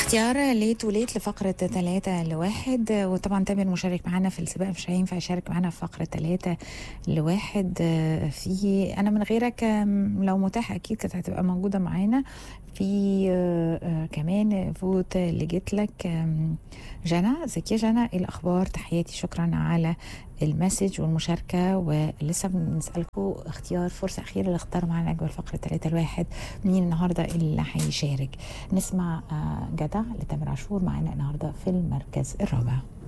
اختيار ليت وليت لفقرة 3 ل1. وطبعا تامر مشارك معانا في السباق، مش هينفع يشارك معانا في فقرة 3 ل1. في أنا من غيرك، لو متاح أكيد كانت هتبقى موجودة معانا. في كمان فوت اللي جيت لك. جنى، ازيك يا جنى؟ ايه الأخبار؟ تحياتي، شكرا على المسج والمشاركة. ولسه بنسألكم اختيار فرصة أخيرة لاختار معانا أجمل فقرة 3 ل1. مين النهاردة اللي هيشارك؟ نسمع جدع لتامر عاشور معانا النهاردة في المركز الرابع.